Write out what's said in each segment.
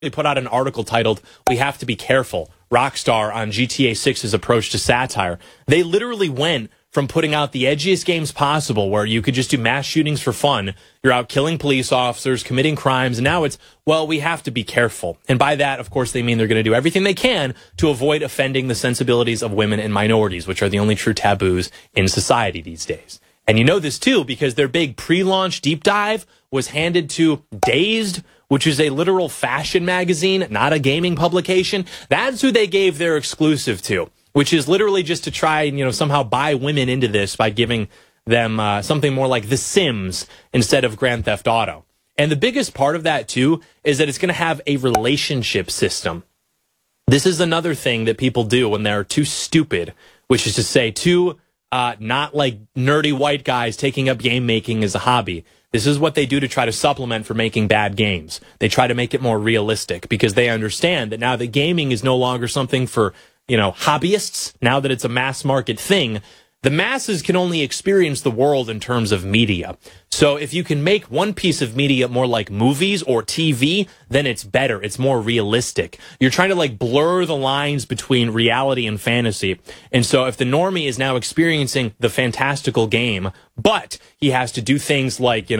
They put out an article titled, "We Have to Be Careful, Rockstar on GTA 6's Approach to Satire." They literally went from putting out the edgiest games possible where you could just do mass shootings for fun. You're out killing police officers, committing crimes, and now it's, well, we have to be careful. And by that, of course, they mean they're going to do everything they can to avoid offending the sensibilities of women and minorities, which are the only true taboos in society these days. And you know this, too, because their big pre-launch deep dive was handed to Dazed, which is a literal fashion magazine, not a gaming publication. That's who they gave their exclusive to, which is literally just to try and, somehow buy women into this by giving them something more like The Sims instead of Grand Theft Auto. And the biggest part of that, too, is that it's going to have a relationship system. This is another thing that people do when they're too stupid, which is to say too not like nerdy white guys taking up game making as a hobby. This is what they do to try to supplement for making bad games. They try to make it more realistic because they understand that now that gaming is no longer something for, hobbyists, now that it's a mass market thing, the masses can only experience the world in terms of media. So if you can make one piece of media more like movies or TV, then it's better. It's more realistic. You're trying to blur the lines between reality and fantasy. And so if the normie is now experiencing the fantastical game, but he has to do things like,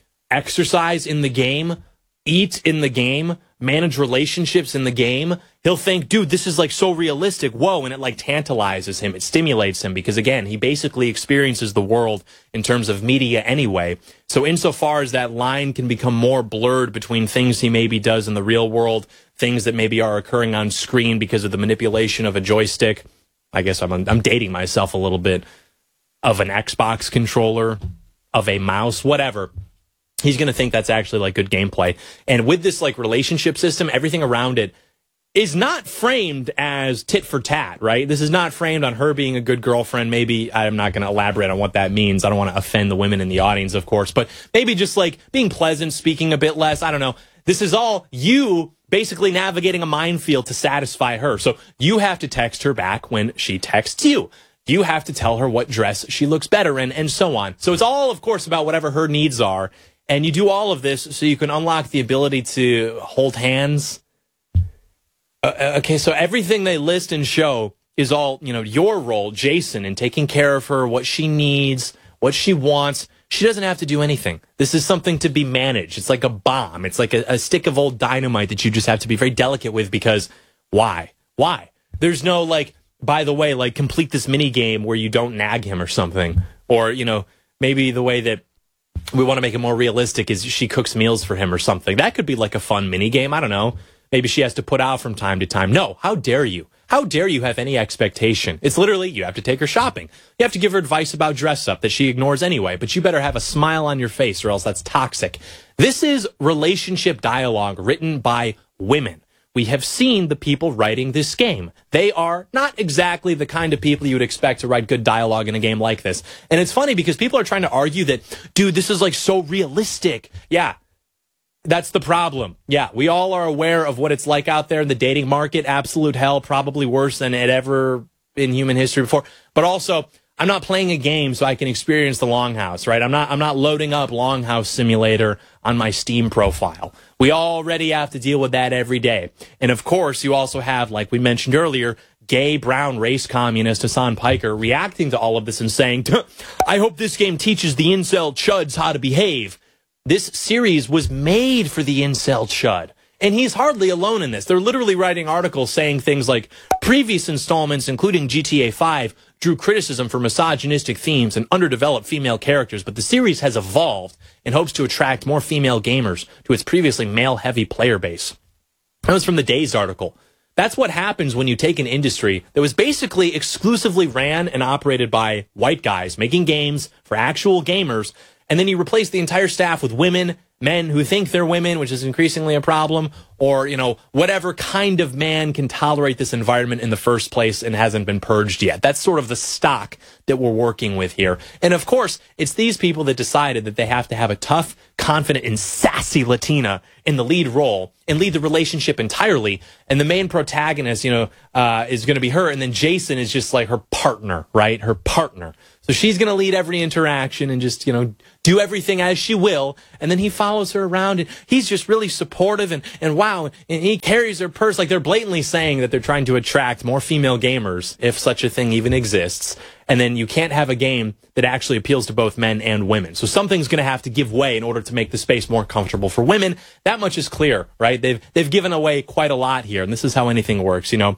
exercise in the game, eat in the game, manage relationships in the game, he'll think, dude, this is so realistic. Whoa. And it tantalizes him. It stimulates him because, again, he basically experiences the world in terms of media anyway. So insofar as that line can become more blurred between things he maybe does in the real world, things that maybe are occurring on screen because of the manipulation of a joystick. I guess I'm dating myself a little bit, of an Xbox controller, of a mouse, whatever. He's going to think that's actually good gameplay. And with this relationship system, everything around it is not framed as tit for tat, right? This is not framed on her being a good girlfriend. Maybe I'm not going to elaborate on what that means. I don't want to offend the women in the audience, of course, but maybe just being pleasant, speaking a bit less. I don't know. This is all you basically navigating a minefield to satisfy her. So you have to text her back when she texts you. You have to tell her what dress she looks better in, and so on. So it's all, of course, about whatever her needs are. And you do all of this so you can unlock the ability to hold hands. Okay, so everything they list and show is all, your role, Jason, in taking care of her, what she needs, what she wants. She doesn't have to do anything. This is something to be managed. It's like a bomb. It's like a stick of old dynamite that you just have to be very delicate with because why? Why? There's no, by the way, complete this mini game where you don't nag him or something. Or, maybe the way that we want to make it more realistic is she cooks meals for him or something. That could be a fun mini game. I don't know. Maybe she has to put out from time to time. No, how dare you? How dare you have any expectation? It's literally, you have to take her shopping. You have to give her advice about dress up that she ignores anyway, but you better have a smile on your face or else that's toxic. This is relationship dialogue written by women. We have seen the people writing this game. They are not exactly the kind of people you would expect to write good dialogue in a game like this. And it's funny because people are trying to argue that, dude, this is so realistic. Yeah, that's the problem. Yeah, we all are aware of what it's like out there in the dating market. Absolute hell, probably worse than it ever in human history before. But also, I'm not playing a game so I can experience the Longhouse, right? I'm not loading up Longhouse Simulator on my Steam profile. We already have to deal with that every day. And of course, you also have, like we mentioned earlier, gay brown race communist Hassan Piker reacting to all of this and saying, I hope this game teaches the incel chuds how to behave. This series was made for the incel chud. And he's hardly alone in this. They're literally writing articles saying things like, previous installments, including GTA 5, drew criticism for misogynistic themes and underdeveloped female characters, but the series has evolved and hopes to attract more female gamers to its previously male-heavy player base. That was from the Dazed article. That's what happens when you take an industry that was basically exclusively ran and operated by white guys making games for actual gamers, and then you replace the entire staff with women, men who think they're women, which is increasingly a problem, or, whatever kind of man can tolerate this environment in the first place and hasn't been purged yet. That's sort of the stock that we're working with here. And of course, it's these people that decided that they have to have a tough, confident, and sassy Latina in the lead role and lead the relationship entirely. And the main protagonist, is going to be her. And then Jason is just like her partner, right? Her partner. So she's going to lead every interaction and just, do everything as she will. And then he follows follows her around, and he's just really supportive, and wow, and he carries her purse. Like, they're blatantly saying that they're trying to attract more female gamers, if such a thing even exists. And then you can't have a game that actually appeals to both men and women. So something's going to have to give way in order to make the space more comfortable for women. That much is clear, right? They've given away quite a lot here, and this is how anything works, you know.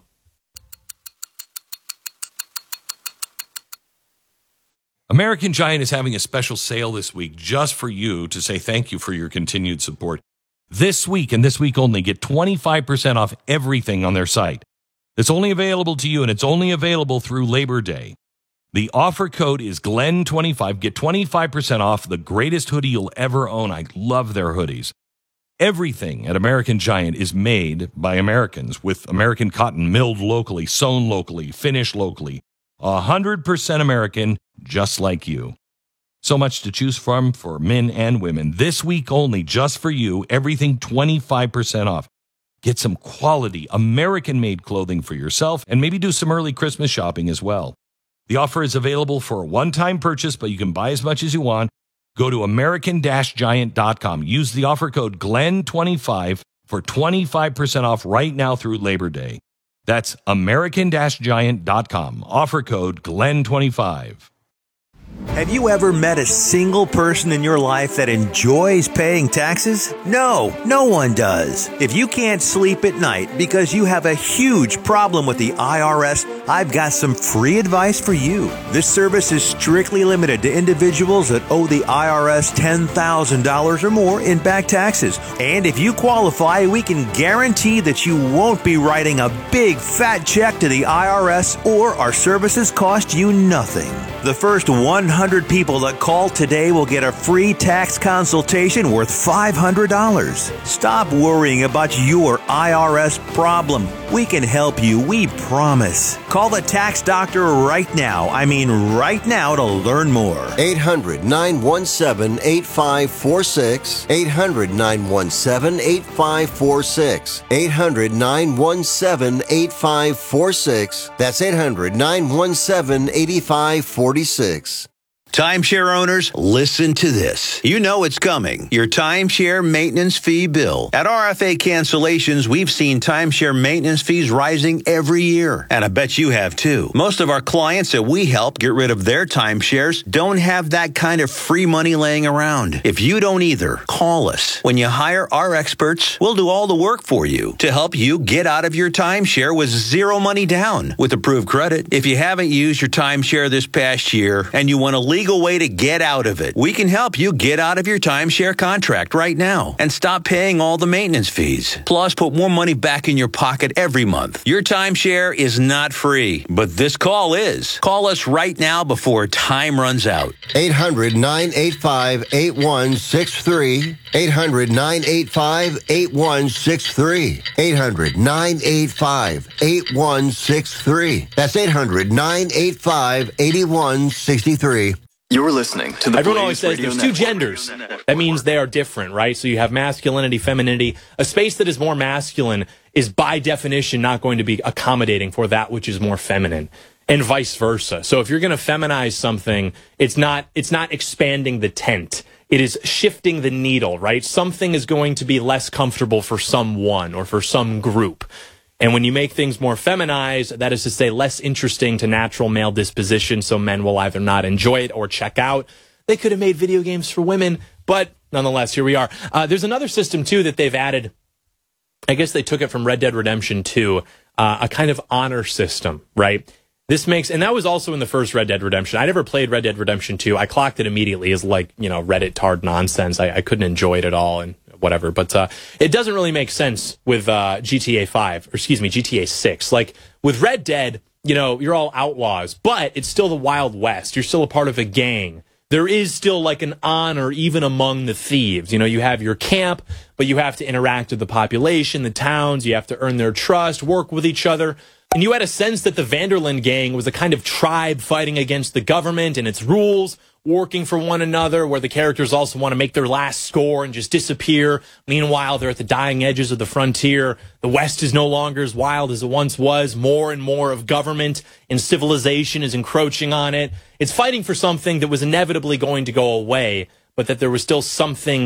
American Giant is having a special sale this week just for you to say thank you for your continued support. This week and this week only, get 25% off everything on their site. It's only available to you, and it's only available through Labor Day. The offer code is GLEN25. Get 25% off the greatest hoodie you'll ever own. I love their hoodies. Everything at American Giant is made by Americans with American cotton milled locally, sewn locally, finished locally. 100% American, just like you. So much to choose from for men and women. This week only, just for you, everything 25% off. Get some quality American-made clothing for yourself and maybe do some early Christmas shopping as well. The offer is available for a one-time purchase, but you can buy as much as you want. Go to American-Giant.com. Use the offer code GLEN25 for 25% off right now through Labor Day. That's American-Giant.com. Offer code GLEN25. Have you ever met a single person in your life that enjoys paying taxes? No, no one does. If you can't sleep at night because you have a huge problem with the IRS, I've got some free advice for you. This service is strictly limited to individuals that owe the IRS $10,000 or more in back taxes. And if you qualify, we can guarantee that you won't be writing a big fat check to the IRS, or our services cost you nothing. The first 100 people that call today will get a free tax consultation worth $500. Stop worrying about your IRS problem. We can help you, we promise. Call the tax doctor right now. I mean right now, to learn more. 800-917-8546. 800-917-8546. 800-917-8546. That's 800-917-8546. Timeshare owners, listen to this. You know it's coming. Your timeshare maintenance fee bill. At RFA Cancellations, we've seen timeshare maintenance fees rising every year. And I bet you have too. Most of our clients that we help get rid of their timeshares don't have that kind of free money laying around. If you don't either, call us. When you hire our experts, we'll do all the work for you to help you get out of your timeshare with zero money down with approved credit. If you haven't used your timeshare this past year and you want to leave way to get out of it, we can help you get out of your timeshare contract right now and stop paying all the maintenance fees. Plus, put more money back in your pocket every month. Your timeshare is not free, but this call is. Call us right now before time runs out. 800-985-8163. 800-985-8163. 800-985-8163. That's 800-985-8163. You're listening to the Everyone always Blaze says Radio there's two Network. genders. That means they are different, right? So you have masculinity, femininity. A space that is more masculine is by definition not going to be accommodating for that which is more feminine, and vice versa. So if you're going to feminize something, it's not expanding the tent. It is shifting the needle, right? Something is going to be less comfortable for someone or for some group. And when you make things more feminized, that is to say less interesting to natural male disposition, so men will either not enjoy it or check out. They could have made video games for women, but nonetheless, here we are. There's another system, too, that they've added. I guess they took it from Red Dead Redemption 2, a kind of honor system, right? This makes, and that was also in the first Red Dead Redemption. I never played Red Dead Redemption 2. I clocked it immediately as Reddit tard nonsense. I couldn't enjoy it at all and whatever. But it doesn't really make sense with GTA 6. Like with Red Dead, you're all outlaws, but it's still the Wild West. You're still a part of a gang. There is still like an honor even among the thieves. You have your camp, but you have to interact with the population, the towns. You have to earn their trust, work with each other. And you had a sense that the Vanderland gang was a kind of tribe fighting against the government and its rules, working for one another, where the characters also want to make their last score and just disappear. Meanwhile, they're at the dying edges of the frontier. The West is no longer as wild as it once was. More and more of government and civilization is encroaching on it. It's fighting for something that was inevitably going to go away, but that there was still something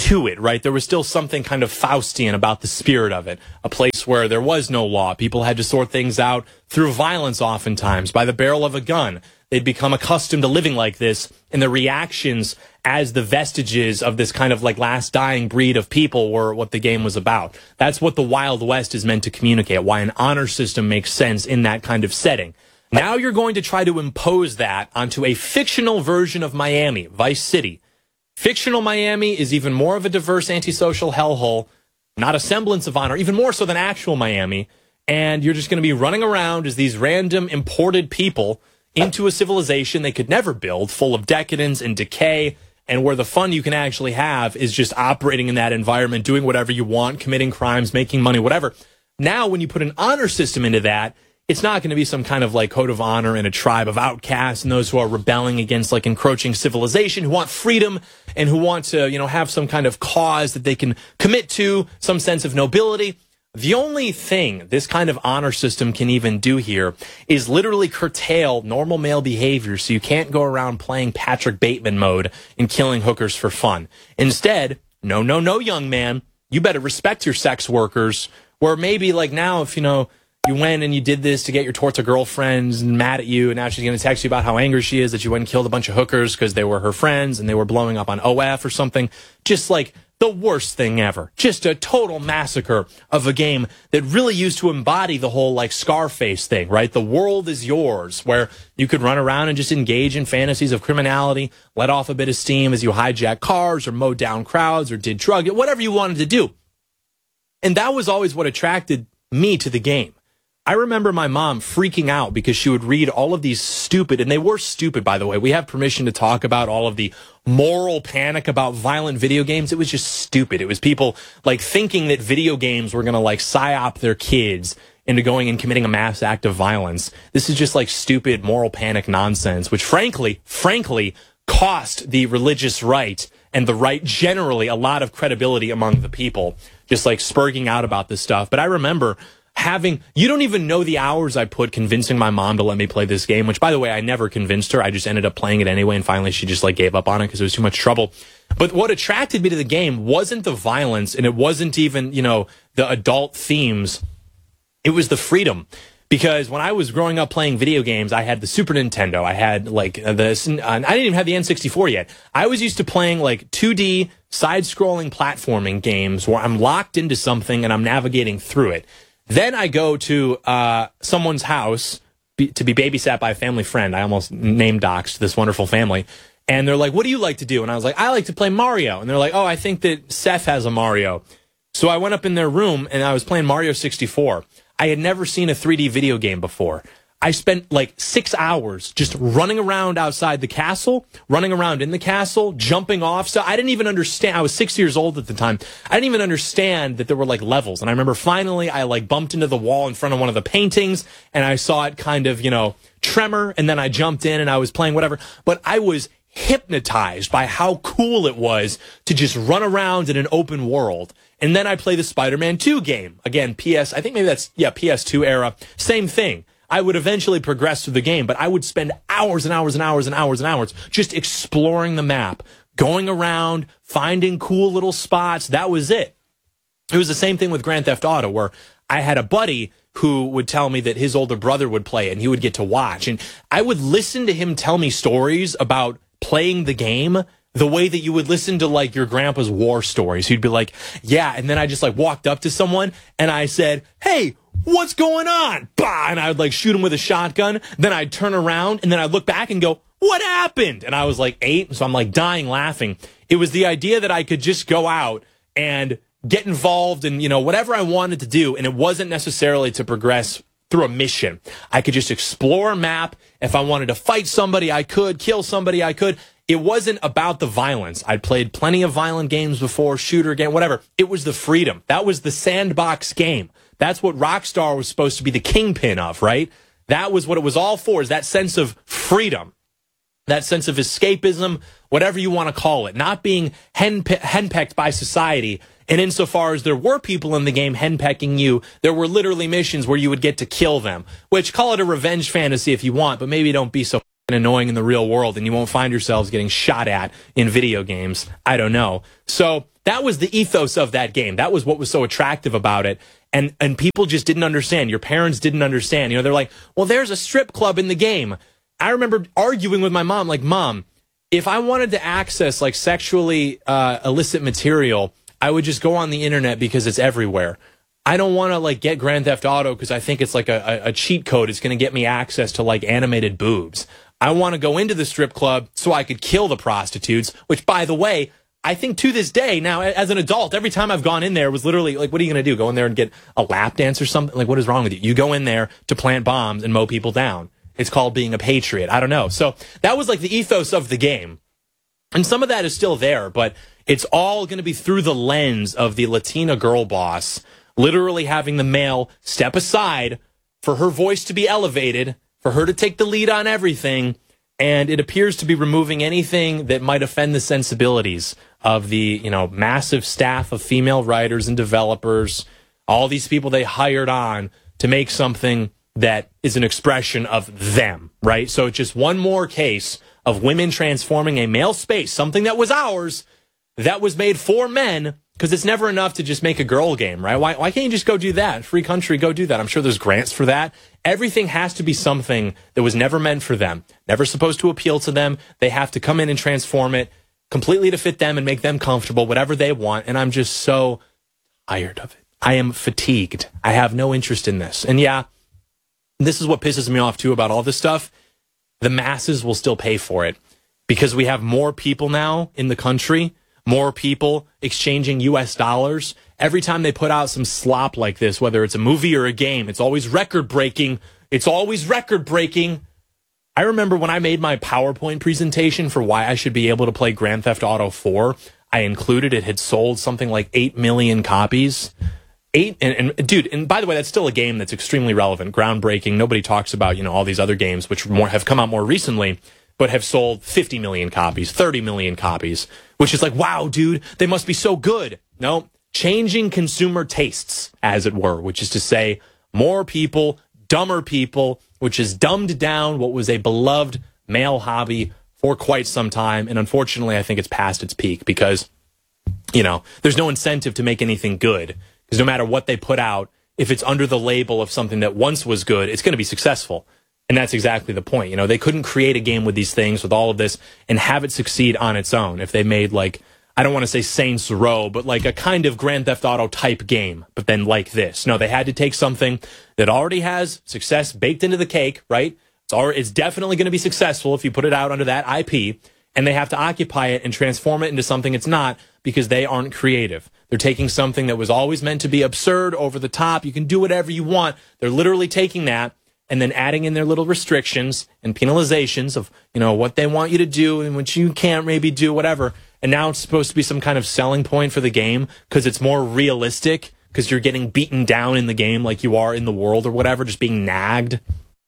to it, right? There was still something kind of Faustian about the spirit of it. A place where there was no law. People had to sort things out through violence oftentimes, by the barrel of a gun. They'd become accustomed to living like this, and the reactions as the vestiges of this kind of like last dying breed of people were what the game was about. That's what the Wild West is meant to communicate, why an honor system makes sense in that kind of setting. Now you're going to try to impose that onto a fictional version of Miami, Vice City. Fictional Miami is even more of a diverse antisocial hellhole, not a semblance of honor, even more so than actual Miami. And you're just going to be running around as these random imported people into a civilization they could never build, full of decadence and decay, and where the fun you can actually have is just operating in that environment, doing whatever you want, committing crimes, making money, whatever. Now, when you put an honor system into that, it's not going to be some kind of like code of honor in a tribe of outcasts and those who are rebelling against like encroaching civilization, who want freedom and who want to, have some kind of cause that they can commit to, some sense of nobility. The only thing this kind of honor system can even do here is literally curtail normal male behavior, so you can't go around playing Patrick Bateman mode and killing hookers for fun. Instead, no, young man, you better respect your sex workers. Where maybe like now, if you went and you did this to get your torta girlfriends and mad at you, and now she's going to text you about how angry she is that you went and killed a bunch of hookers because they were her friends and they were blowing up on OF or something. Just like the worst thing ever. Just a total massacre of a game that really used to embody the whole like Scarface thing, right? The world is yours, where you could run around and just engage in fantasies of criminality, let off a bit of steam as you hijack cars or mowed down crowds or did drug, whatever you wanted to do. And that was always what attracted me to the game. I remember my mom freaking out because she would read all of these stupid, and they were stupid, by the way. We have permission to talk about all of the moral panic about violent video games. It was just stupid. It was people like thinking that video games were going to like psyop their kids into going and committing a mass act of violence. This is just like stupid moral panic nonsense, which frankly cost the religious right and the right generally a lot of credibility among the people, just like spurging out about this stuff. But I remember you don't even know the hours I put convincing my mom to let me play this game, which, by the way, I never convinced her. I just ended up playing it anyway, and finally she just like gave up on it because it was too much trouble. But what attracted me to the game wasn't the violence, and it wasn't even, the adult themes. It was the freedom. Because when I was growing up playing video games, I had the Super Nintendo. I had like I didn't even have the N64 yet. I was used to playing like 2D side-scrolling platforming games where I'm locked into something and I'm navigating through it. Then I go to someone's house to be babysat by a family friend. I almost name-doxed this wonderful family. And they're like, what do you like to do? And I was like, I like to play Mario. And they're like, oh, I think that Seth has a Mario. So I went up in their room and I was playing Mario 64. I had never seen a 3D video game before. I spent like 6 hours just running around outside the castle, running around in the castle, jumping off. So I didn't even understand. I was 6 years old at the time. I didn't even understand that there were like levels. And I remember finally I like bumped into the wall in front of one of the paintings and I saw it kind of, tremor. And then I jumped in and I was playing whatever. But I was hypnotized by how cool it was to just run around in an open world. And then I play the Spider-Man 2 game. Again, I think maybe that's, PS2 era. Same thing. I would eventually progress through the game, but I would spend hours and hours and hours and hours and hours just exploring the map, going around, finding cool little spots. That was it. It was the same thing with Grand Theft Auto, where I had a buddy who would tell me that his older brother would play it and he would get to watch. And I would listen to him tell me stories about playing the game the way that you would listen to like your grandpa's war stories. He'd be like, yeah. And then I just like walked up to someone and I said, hey, what's going on? Bah! And I would like shoot him with a shotgun. Then I'd turn around and then I'd look back and go, what happened? And I was like 8. So I'm like dying laughing. It was the idea that I could just go out and get involved in, whatever I wanted to do. And it wasn't necessarily to progress through a mission. I could just explore a map. If I wanted to fight somebody, I could. Kill somebody, I could. It wasn't about the violence. I'd played plenty of violent games before, shooter game, whatever. It was the freedom. That was the sandbox game. That's what Rockstar was supposed to be the kingpin of, right? That was what it was all for, is that sense of freedom, that sense of escapism, whatever you want to call it, not being henpecked by society. And insofar as there were people in the game henpecking you, there were literally missions where you would get to kill them, which call it a revenge fantasy if you want, but maybe don't be so annoying in the real world and you won't find yourselves getting shot at in video games. I don't know. So That was the ethos of that game. That was what was so attractive about it. And people just didn't understand. Your parents didn't understand. You know, they're like, well, there's a strip club in the game. I remember arguing with my mom, like, Mom, if I wanted to access like sexually illicit material, I would just go on the internet because it's everywhere. I don't want to like get Grand Theft Auto because I think it's like a cheat code. It's going to get me access to like animated boobs. I want to go into the strip club so I could kill the prostitutes, which, by the way, I think to this day now, as an adult, every time I've gone in there, it was literally like, what are you going to do? Go in there and get a lap dance or something? Like, what is wrong with you? You go in there to plant bombs and mow people down. It's called being a patriot. I don't know. So that was like the ethos of the game. And some of that is still there, but it's all going to be through the lens of the Latina girl boss, literally having the male step aside for her voice to be elevated, for her to take the lead on everything. And it appears to be removing anything that might offend the sensibilities of the, you know, massive staff of female writers and developers, all these people they hired on to make something that is an expression of them, right? So it's just one more case of women transforming a male space, something that was ours, that was made for men, because it's never enough to just make a girl game, right? Why can't you just go do that? Free country, go do that. I'm sure there's grants for that. Everything has to be something that was never meant for them, never supposed to appeal to them. They have to come in and transform it completely to fit them and make them comfortable, whatever they want. And I'm just so tired of it. I am fatigued. I have no interest in this. And yeah, this is what pisses me off too about all this stuff. The masses will still pay for it because we have more people now in the country, more people exchanging U.S. dollars. Every time they put out some slop like this, whether it's a movie or a game, it's always record-breaking. It's always record-breaking. I remember when I made my PowerPoint presentation for why I should be able to play Grand Theft Auto 4, I included it had sold something like 8 million copies. Dude, and by the way, that's still a game that's extremely relevant, groundbreaking. Nobody talks about, you know, all these other games which have come out more recently, but have sold 50 million copies, 30 million copies, which is like, wow, dude, they must be so good. No, changing consumer tastes, as it were, which is to say more people, dumber people, which has dumbed down what was a beloved male hobby for quite some time. And unfortunately, I think it's past its peak because, you know, there's no incentive to make anything good. Because no matter what they put out, if it's under the label of something that once was good, it's going to be successful. And that's exactly the point. You know, they couldn't create a game with these things, with all of this, and have it succeed on its own. If they made, like, I don't want to say Saints Row, but like a kind of Grand Theft Auto type game, but then like this. No, they had to take something that already has success baked into the cake, right? It's definitely going to be successful if you put it out under that IP, and they have to occupy it and transform it into something it's not because they aren't creative. They're taking something that was always meant to be absurd, over the top. You can do whatever you want. They're literally taking that and then adding in their little restrictions and penalizations of, you know, what they want you to do and what you can't maybe do, whatever. And now it's supposed to be some kind of selling point for the game because it's more realistic because you're getting beaten down in the game like you are in the world or whatever, just being nagged.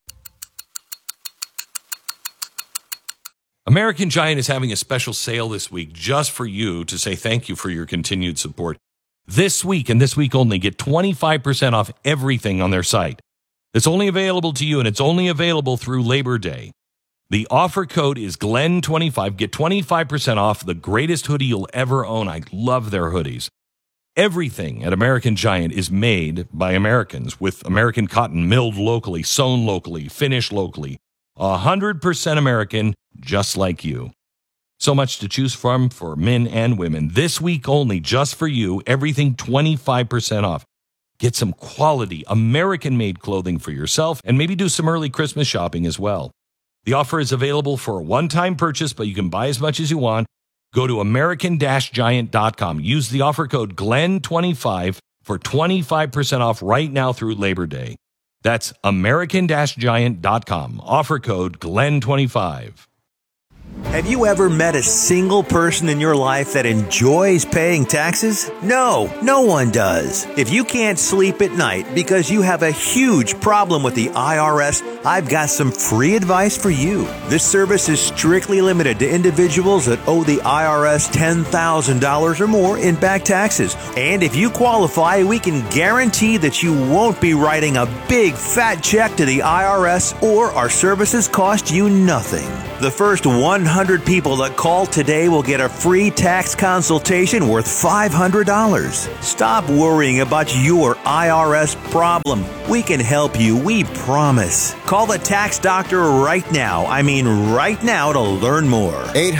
American Giant is having a special sale this week just for you to say thank you for your continued support. This week and this week only, get 25% off everything on their site. It's only available to you, and it's only available through Labor Day. The offer code is GLEN25. Get 25% off the greatest hoodie you'll ever own. I love their hoodies. Everything at American Giant is made by Americans with American cotton milled locally, sewn locally, finished locally. 100% American, just like you. So much to choose from for men and women. This week only, just for you, everything 25% off. Get some quality American-made clothing for yourself and maybe do some early Christmas shopping as well. The offer is available for a one-time purchase, but you can buy as much as you want. Go to American-Giant.com. Use the offer code GLEN25 for 25% off right now through Labor Day. That's American-Giant.com. Offer code GLEN25. Have you ever met a single person in your life that enjoys paying taxes? No, no one does. If you can't sleep at night because you have a huge problem with the IRS, I've got some free advice for you. This service is strictly limited to individuals that owe the IRS $10,000 or more in back taxes. And if you qualify, we can guarantee that you won't be writing a big fat check to the IRS, or our services cost you nothing. The first 100 people that call today will get a free tax consultation worth $500. Stop worrying about your IRS problem. We can help you, we promise. Call the tax doctor right now. I mean right now, to learn more.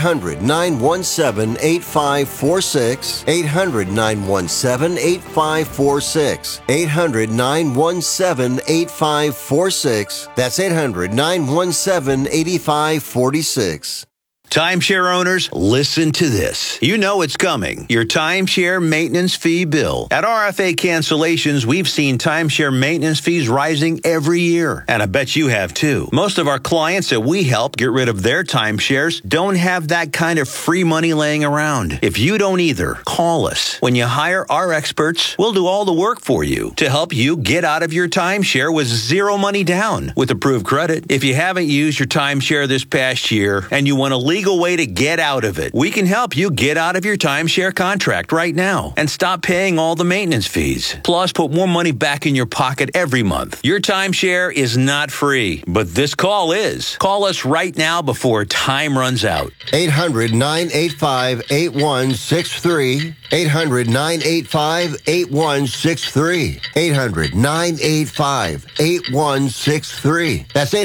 800-917-8546. 800-917-8546. 800-917-8546. That's 800-917-8546. Timeshare owners, listen to this. You know it's coming. Your timeshare maintenance fee bill. At RFA Cancellations, we've seen timeshare maintenance fees rising every year. And I bet you have too. Most of our clients that we help get rid of their timeshares don't have that kind of free money laying around. If you don't either, call us. When you hire our experts, we'll do all the work for you to help you get out of your timeshare with zero money down with approved credit. If you haven't used your timeshare this past year and you want to legal way to get out of it, we can help you get out of your timeshare contract right now and stop paying all the maintenance fees. Plus, put more money back in your pocket every month. Your timeshare is not free, but this call is. Call us right now before time runs out. 800-985-8163. 800-985-8163. 800-985-8163. That's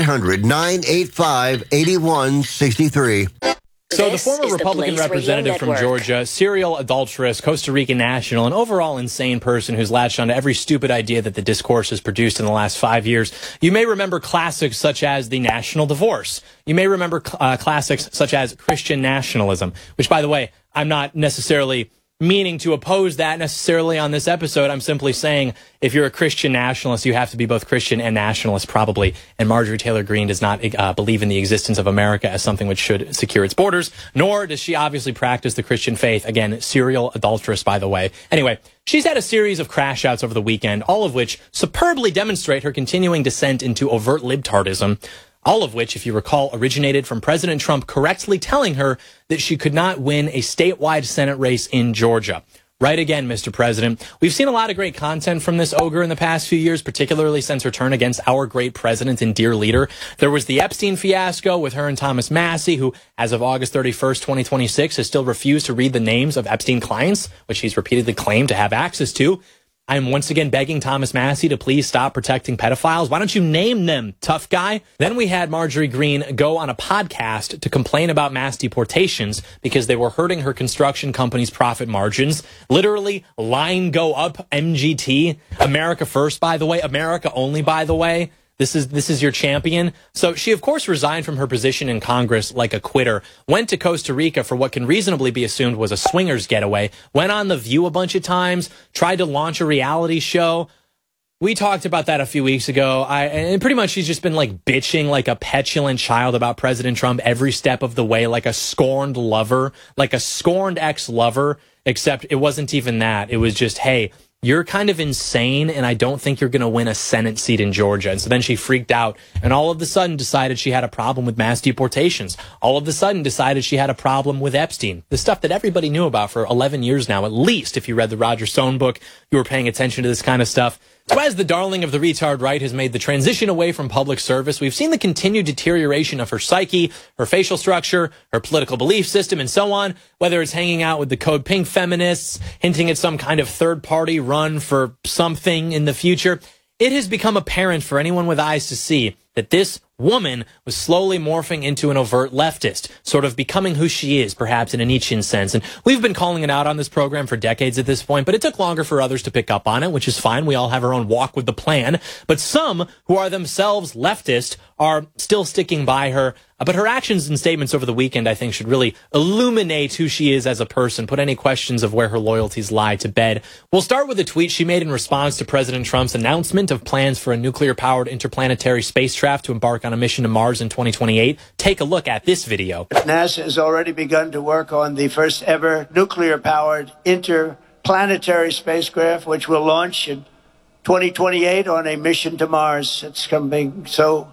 800-985-8163. So the former Republican representative from Georgia, serial adulteress, Costa Rican national, and overall insane person who's latched onto every stupid idea that the discourse has produced in the last 5 years. You may remember classics such as the national divorce. You may remember classics such as Christian nationalism, which, by the way, I'm not necessarily meaning to oppose that necessarily on this episode. I'm simply saying if you're a Christian nationalist, you have to be both Christian and nationalist, probably. And Marjorie Taylor Greene does not believe in the existence of America as something which should secure its borders, nor does she obviously practice the Christian faith. Again, serial adulteress, by the way. Anyway, she's had a series of crash outs over the weekend, all of which superbly demonstrate her continuing descent into overt libtardism. All of which, if you recall, originated from President Trump correctly telling her that she could not win a statewide Senate race in Georgia. Right again, Mr. President. We've seen a lot of great content from this ogre in the past few years, particularly since her turn against our great president and dear leader. There was the Epstein fiasco with her and Thomas Massie, who, as of August 31st, 2026, has still refused to read the names of Epstein clients, which he's repeatedly claimed to have access to. I'm once again begging Thomas Massie to please stop protecting pedophiles. Why don't you name them, tough guy? Then we had Marjorie Greene go on a podcast to complain about mass deportations because they were hurting her construction company's profit margins. Literally, line go up, MGT. America first, by the way. America only, by the way. This is your champion. So she, of course, resigned from her position in Congress like a quitter, went to Costa Rica for what can reasonably be assumed was a swingers getaway, went on The View a bunch of times, tried to launch a reality show. We talked about that a few weeks ago. And pretty much she's just been like bitching like a petulant child about President Trump every step of the way, like a scorned lover, like a scorned ex-lover, except it wasn't even that. It was just, hey, you're kind of insane, and I don't think you're going to win a Senate seat in Georgia. And so then she freaked out, and all of a sudden decided she had a problem with mass deportations. All of a sudden decided she had a problem with Epstein. The stuff that everybody knew about for 11 years now, at least if you read the Roger Stone book, you were paying attention to this kind of stuff. So as the darling of the retard right has made the transition away from public service, we've seen the continued deterioration of her psyche, her facial structure, her political belief system, and so on, whether it's hanging out with the Code Pink feminists, hinting at some kind of third-party run for something in the future. It has become apparent for anyone with eyes to see that this woman was slowly morphing into an overt leftist, sort of becoming who she is, perhaps in a Nietzschean sense. And we've been calling it out on this program for decades at this point, but it took longer for others to pick up on it, which is fine. We all have our own walk with the plan. But some who are themselves leftist are still sticking by her. But her actions and statements over the weekend, I think, should really illuminate who she is as a person, put any questions of where her loyalties lie to bed. We'll start with a tweet she made in response to President Trump's announcement of plans for a nuclear-powered interplanetary spacecraft to embark on a mission to Mars in 2028. Take a look at this video. NASA has already begun to work on the first ever nuclear-powered interplanetary spacecraft, which will launch in 2028 on a mission to Mars. It's coming so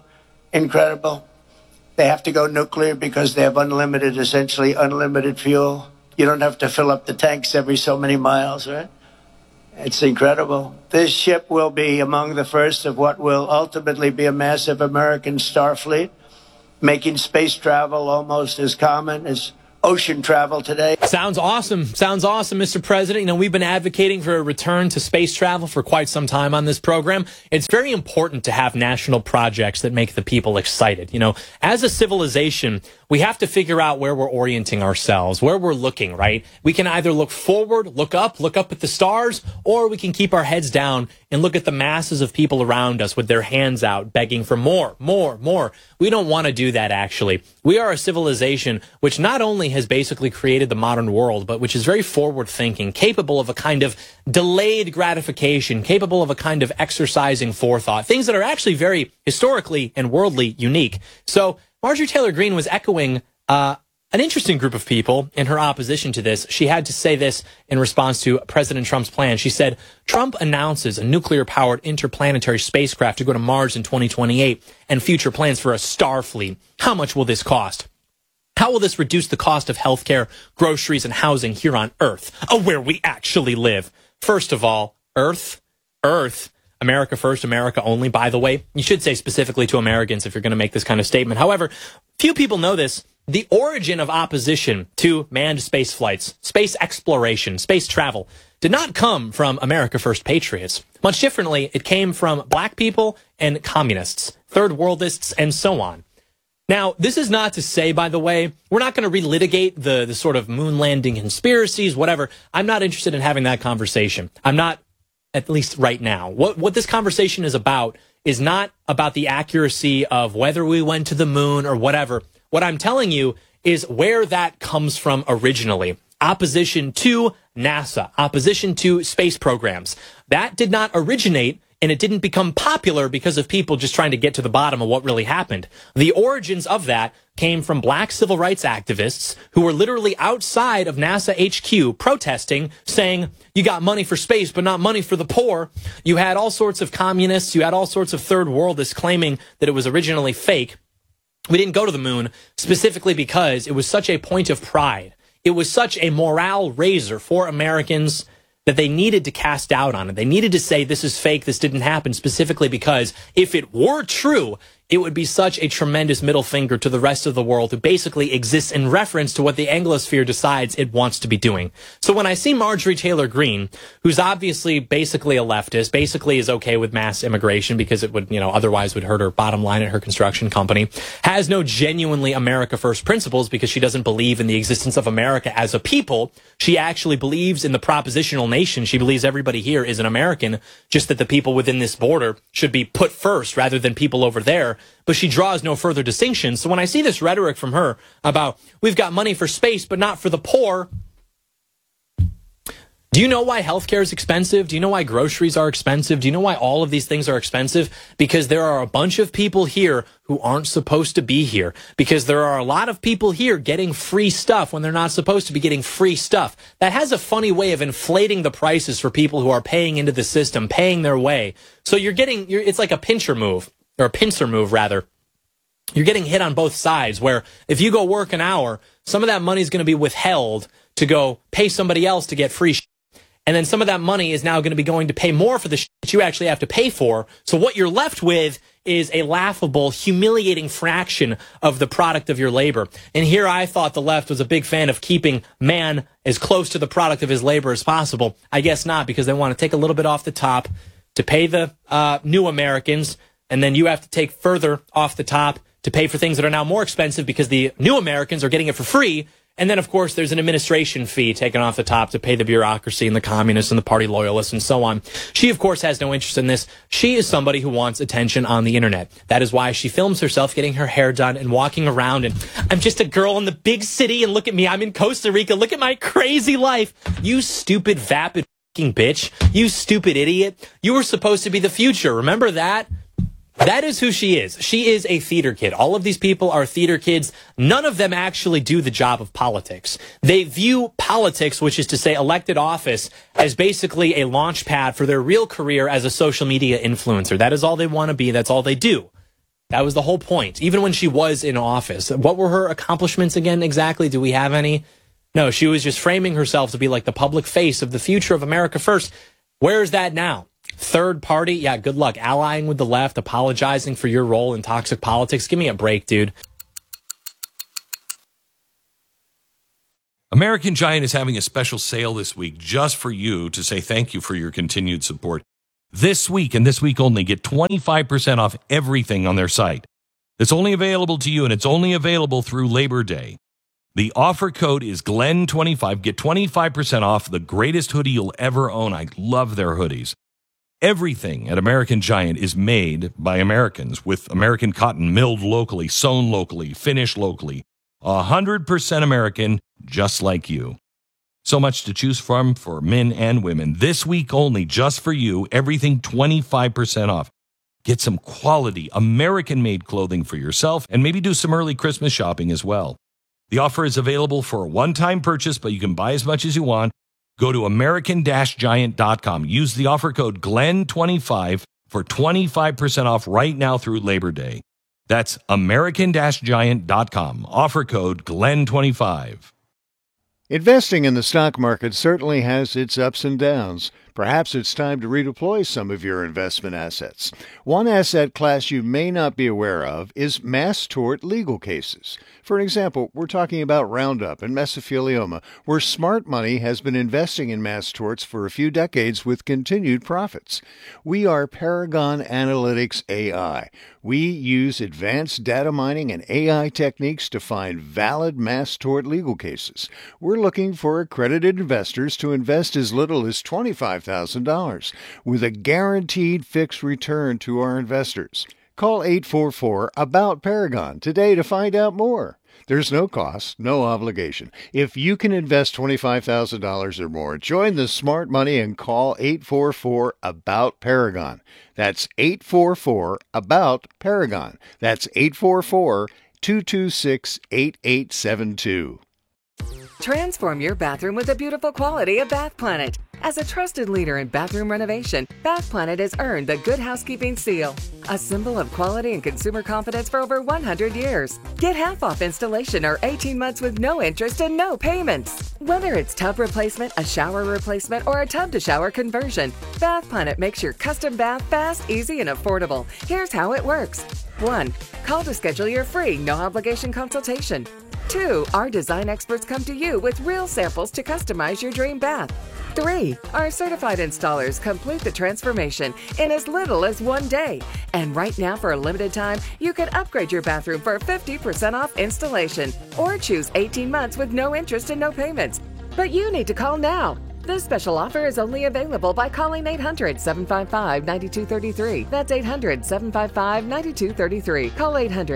incredible. They have to go nuclear because they have essentially unlimited fuel. You don't have to fill up the tanks every so many miles, right? It's incredible. This ship will be among the first of what will ultimately be a massive American star fleet, making space travel almost as common as ocean travel today. Sounds awesome. Sounds awesome, Mr. President. You know, we've been advocating for a return to space travel for quite some time on this program. It's very important to have national projects that make the people excited. You know, as a civilization, we have to figure out where we're orienting ourselves, where we're looking, right? We can either look forward, look up at the stars, or we can keep our heads down and look at the masses of people around us with their hands out, begging for more. We don't want to do that, actually. We are a civilization which not only has basically created the modern world, but which is very forward-thinking, capable of a kind of delayed gratification, capable of a kind of exercising forethought, things that are actually very historically and worldly unique. So Marjorie Taylor Greene was echoing an interesting group of people in her opposition to this. She had to say this in response to President Trump's plan. She said, Trump announces a nuclear-powered interplanetary spacecraft to go to Mars in 2028 and future plans for a star fleet. How much will this cost? How will this reduce the cost of healthcare, groceries, and housing here on Earth, where we actually live? First of all, Earth, America first, America only, by the way. You should say specifically to Americans if you're going to make this kind of statement. However, few people know this. The origin of opposition to manned space flights, space exploration, space travel did not come from America First patriots. Much differently, it came from black people and communists, third worldists, and so on. Now, this is not to say, by the way, we're not going to relitigate the sort of moon landing conspiracies, whatever. I'm not interested in having that conversation. I'm not, at least right now. What this conversation is about is not about the accuracy of whether we went to the moon or whatever. What I'm telling you is where that comes from originally. Opposition to NASA, opposition to space programs. That did not originate, and it didn't become popular because of people just trying to get to the bottom of what really happened. The origins of that came from black civil rights activists who were literally outside of NASA HQ protesting, saying, you got money for space, but not money for the poor. You had all sorts of communists, you had all sorts of third worldists claiming that it was originally fake. We didn't go to the moon specifically because it was such a point of pride. It was such a morale raiser for Americans that they needed to cast doubt on it. They needed to say this is fake, this didn't happen, specifically because if it were true, it would be such a tremendous middle finger to the rest of the world who basically exists in reference to what the Anglosphere decides it wants to be doing. So when I see Marjorie Taylor Greene, who's obviously basically a leftist, basically is okay with mass immigration because it would, otherwise would hurt her bottom line at her construction company, has no genuinely America First principles because she doesn't believe in the existence of America as a people. She actually believes in the propositional nation. She believes everybody here is an American, just that the people within this border should be put first rather than people over there. But she draws no further distinctions. So when I see this rhetoric from her about we've got money for space but not for the poor, do you know why healthcare is expensive? Do you know why groceries are expensive? Do you know why all of these things are expensive? Because there are a bunch of people here who aren't supposed to be here. Because there are a lot of people here getting free stuff when they're not supposed to be getting free stuff. That has a funny way of inflating the prices for people who are paying into the system, paying their way. So it's like a pincher move. Or a pincer move, rather. You're getting hit on both sides, where if you go work an hour, some of that money is going to be withheld to go pay somebody else to get free shit. And then some of that money is now going to be going to pay more for the shit that you actually have to pay for. So what you're left with is a laughable, humiliating fraction of the product of your labor. And here I thought the left was a big fan of keeping man as close to the product of his labor as possible. I guess not, because they want to take a little bit off the top to pay the new Americans. And then you have to take further off the top to pay for things that are now more expensive because the new Americans are getting it for free. And then, of course, there's an administration fee taken off the top to pay the bureaucracy and the communists and the party loyalists and so on. She, of course, has no interest in this. She is somebody who wants attention on the internet. That is why she films herself getting her hair done and walking around. And I'm just a girl in the big city. And look at me. I'm in Costa Rica. Look at my crazy life. You stupid, vapid bitch. You stupid idiot. You were supposed to be the future. Remember that? That is who she is. She is a theater kid. All of these people are theater kids. None of them actually do the job of politics. They view politics, which is to say elected office, as basically a launch pad for their real career as a social media influencer. That is all they want to be. That's all they do. That was the whole point. Even when she was in office, what were her accomplishments again exactly? Do we have any? No, she was just framing herself to be like the public face of the future of America First. Where is that now? Third party? Yeah, good luck. Allying with the left, apologizing for your role in toxic politics. Give me a break, dude. American Giant is having a special sale this week just for you to say thank you for your continued support. This week and this week only, get 25% off everything on their site. It's only available to you, and it's only available through Labor Day. The offer code is GLEN25. Get 25% off the greatest hoodie you'll ever own. I love their hoodies. Everything at American Giant is made by Americans with American cotton milled locally, sewn locally, finished locally. 100% American, just like you. So much to choose from for men and women. This week only, just for you, everything 25% off. Get some quality American-made clothing for yourself and maybe do some early Christmas shopping as well. The offer is available for a one-time purchase, but you can buy as much as you want. Go to American-Giant.com. Use the offer code GLEN25 for 25% off right now through Labor Day. That's American-Giant.com. Offer code GLEN25. Investing in the stock market certainly has its ups and downs. Perhaps it's time to redeploy some of your investment assets. One asset class you may not be aware of is mass tort legal cases. For example, we're talking about Roundup and mesothelioma, where smart money has been investing in mass torts for a few decades with continued profits. We are Paragon Analytics AI. We use advanced data mining and AI techniques to find valid mass tort legal cases. We're looking for accredited investors to invest as little as $25,000 with a guaranteed fixed return to our investors. Call 844-ABOUT-PARAGON today to find out more. There's no cost, no obligation. If you can invest $25,000 or more, join the smart money and call 844-ABOUT-PARAGON. That's 844-ABOUT-PARAGON. That's 844-226-8872. Transform your bathroom with the beautiful quality of Bath Planet. As a trusted leader in bathroom renovation, Bath Planet has earned the Good Housekeeping seal, a symbol of quality and consumer confidence for over 100 years. Get half off installation or 18 months with no interest and no payments. Whether it's tub replacement, a shower replacement, or a tub-to-shower conversion, Bath Planet makes your custom bath fast, easy, and affordable. Here's how it works. 1. Call to schedule your free, no-obligation consultation. 2. Our design experts come to you with real samples to customize your dream bath. 3. Our certified installers complete the transformation in as little as 1 day. And right now, for a limited time, you can upgrade your bathroom for 50% off installation or choose 18 months with no interest and no payments. But you need to call now. This special offer is only available by calling 800-755-9233. That's 800-755-9233. Call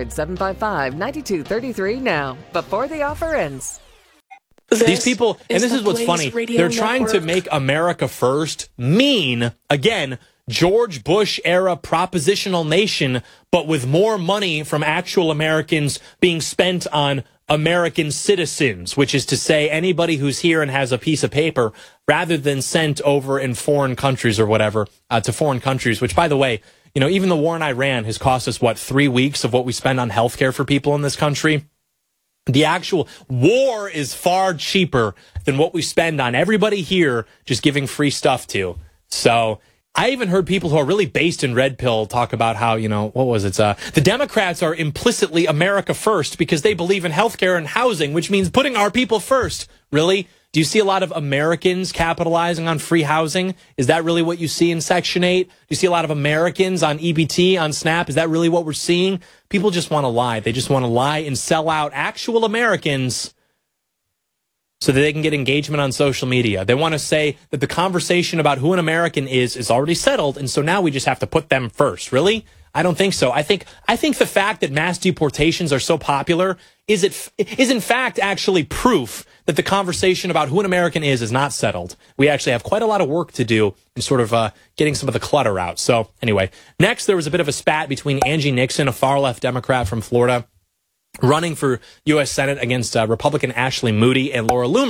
800-755-9233 now, before the offer ends. These people, and this is what's funny, they're trying to make America First mean, again, George Bush-era propositional nation, but with more money from actual Americans being spent on American citizens, which is to say anybody who's here and has a piece of paper, rather than sent over in foreign countries or whatever, to foreign countries, which, by the way, you know, even the war in Iran has cost us, 3 weeks of what we spend on healthcare for people in this country? The actual war is far cheaper than what we spend on everybody here just giving free stuff to. So I even heard people who are really based in Red Pill talk about how, you know, what was it? The Democrats are implicitly America First because they believe in healthcare and housing, which means putting our people first. Really? Do you see a lot of Americans capitalizing on free housing? Is that really what you see in Section 8? Do you see a lot of Americans on EBT, on SNAP? Is that really what we're seeing? People just want to lie. They just want to lie and sell out actual Americans so that they can get engagement on social media. They want to say that the conversation about who an American is already settled, and so now we just have to put them first. Really? I don't think so. I think the fact that mass deportations are so popular is in fact actually proof that the conversation about who an American is not settled. We actually have quite a lot of work to do in sort of getting some of the clutter out. So anyway, next there was a bit of a spat between Angie Nixon, a far-left Democrat from Florida, running for U.S. Senate against Republican Ashley Moody, and Laura Loomer,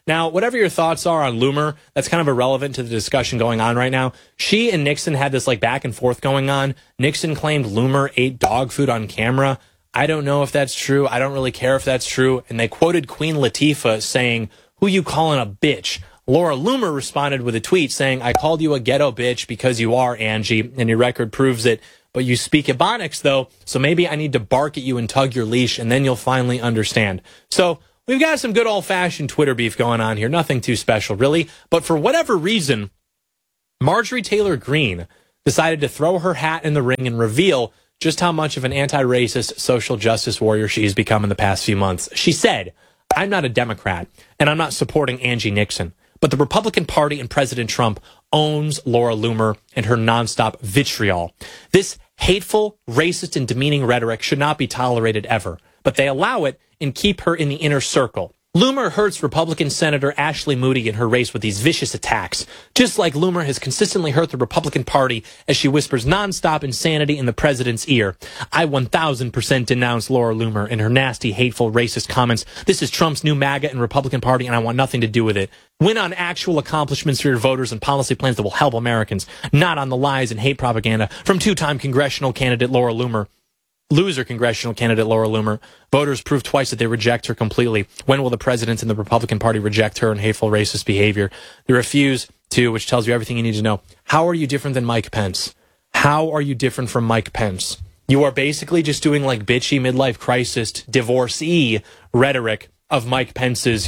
Now, whatever your thoughts are on Loomer, that's kind of irrelevant to the discussion going on right now. She and Nixon had this like back and forth going on. Nixon claimed Loomer ate dog food on camera. I don't know if that's true. I don't really care if that's true. And they quoted Queen Latifah saying, "Who you calling a bitch?" Laura Loomer responded with a tweet saying, "I called you a ghetto bitch because you are, Angie, and your record proves it. But you speak Ebonics, though, so maybe I need to bark at you and tug your leash, and then you'll finally understand." So we've got some good old-fashioned Twitter beef going on here. Nothing too special, really. But for whatever reason, Marjorie Taylor Greene decided to throw her hat in the ring and reveal just how much of an anti-racist social justice warrior she's become in the past few months. She said, "I'm not a Democrat, and I'm not supporting Angie Nixon. But the Republican Party and President Trump owns Laura Loomer and her nonstop vitriol. This hateful, racist, and demeaning rhetoric should not be tolerated ever. But they allow it and keep her in the inner circle. Loomer hurts Republican Senator Ashley Moody in her race with these vicious attacks, just like Loomer has consistently hurt the Republican Party as she whispers nonstop insanity in the president's ear. I 1000% denounce Laura Loomer and her nasty, hateful, racist comments. This is Trump's new MAGA and Republican Party, and I want nothing to do with it. Win on actual accomplishments for your voters and policy plans that will help Americans, not on the lies and hate propaganda from two-time congressional candidate Laura Loomer. Loser congressional candidate Laura Loomer. Voters proved twice that they reject her completely. When will the president and the Republican Party reject her and hateful racist behavior? They refuse to, which tells you everything you need to know. How are you different than Mike Pence? How are you different from Mike Pence? You are basically just doing like bitchy midlife crisis, divorcee rhetoric of Mike Pence's,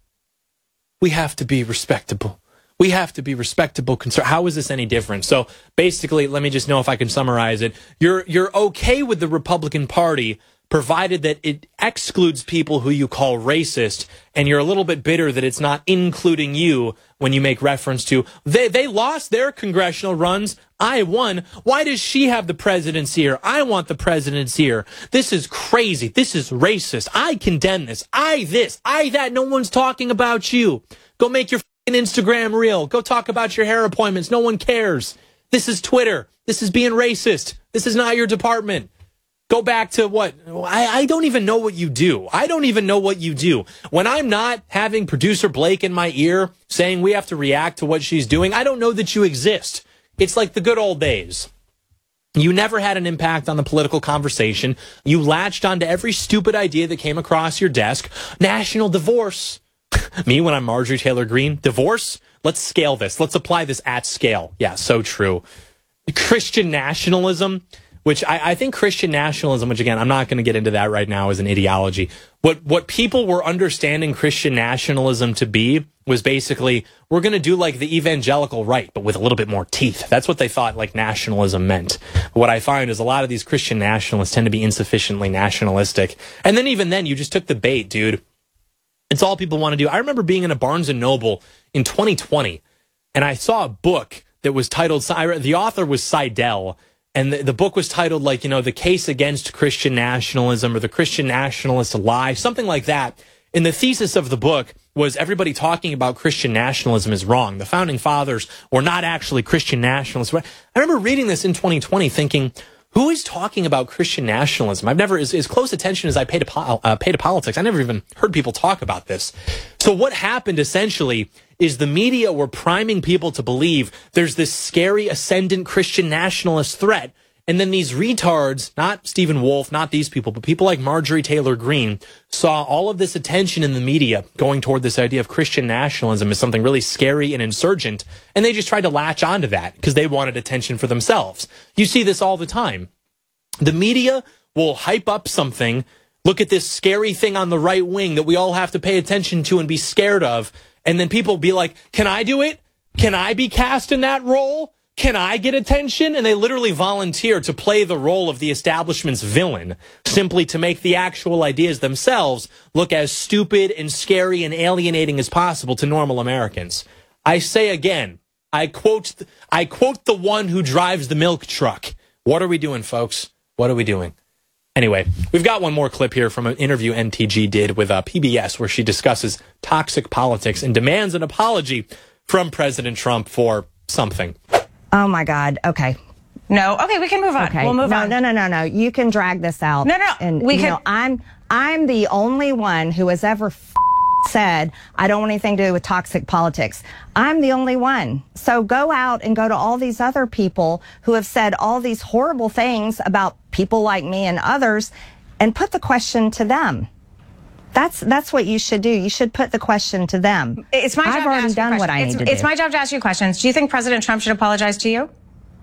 we have to be respectable. We have to be respectable. How is this any different? So basically, let me just know if I can summarize it. You're okay with the Republican Party, provided that it excludes people who you call racist, and you're a little bit bitter that it's not including you when you make reference to, they lost their congressional runs, I won. Why does she have the presidency here? I want the presidency here. This is crazy. This is racist. I condemn this. I that. No one's talking about you. Go make your Instagram reel. Go talk about your hair appointments. No one cares. This is Twitter. This is being racist. This is not your department. Go back to what? I don't even know what you do. I don't even know what you do. When I'm not having producer Blake in my ear saying we have to react to what she's doing, I don't know that you exist. It's like the good old days. You never had an impact on the political conversation. You latched onto every stupid idea that came across your desk. National divorce. Me, when I'm Marjorie Taylor Greene, divorce? Let's scale this. Let's apply this at scale. Yeah, so true. Christian nationalism, which I think Christian nationalism, which again, I'm not going to get into that right now as an ideology. What people were understanding Christian nationalism to be was basically, we're going to do like the evangelical right, but with a little bit more teeth. That's what they thought like nationalism meant. What I find is a lot of these Christian nationalists tend to be insufficiently nationalistic. And then even then, you just took the bait, dude. It's all people want to do. I remember being in a Barnes & Noble in 2020, and I saw a book that was titled, the author was Seidel, and the book was titled, like, The Case Against Christian Nationalism, or The Christian Nationalist Lie, something like that. And the thesis of the book was everybody talking about Christian nationalism is wrong. The founding fathers were not actually Christian nationalists. I remember reading this in 2020 thinking, who is talking about Christian nationalism? I've never, as close attention as I pay to politics, I never even heard people talk about this. So what happened essentially is the media were priming people to believe there's this scary ascendant Christian nationalist threat. And then these retards, not Stephen Wolf, not these people, but people like Marjorie Taylor Greene, saw all of this attention in the media going toward this idea of Christian nationalism as something really scary and insurgent. And they just tried to latch onto that because they wanted attention for themselves. You see this all the time. The media will hype up something, look at this scary thing on the right wing that we all have to pay attention to and be scared of. And then people be like, can I do it? Can I be cast in that role? Can I get attention? And they literally volunteer to play the role of the establishment's villain, simply to make the actual ideas themselves look as stupid and scary and alienating as possible to normal Americans. I say again, I quote the one who drives the milk truck. What are we doing, folks? What are we doing? Anyway, we've got one more clip here from an interview NTG did with PBS where she discusses toxic politics and demands an apology from President Trump for something. Oh, my God. Okay. No. Okay, we can move on. Okay. We'll move on. No. You can drag this out. No. And, we can. I'm the only one who has ever said, I don't want anything to do with toxic politics. I'm the only one. So go out and go to all these other people who have said all these horrible things about people like me and others and put the question to them. That's what you should do. You should put the question to them. It's my job I've already done what I need to do. It's my job to ask you questions. Do you think President Trump should apologize to you?